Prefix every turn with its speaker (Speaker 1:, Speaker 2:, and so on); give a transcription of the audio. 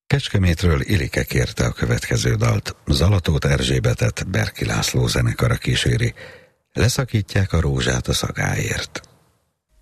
Speaker 1: Kecskemétről Ilike kérte a következő dalt. Zalatóth Erzsébetet Berki László zenekara kíséri. Leszakítják a rózsát a szagáért.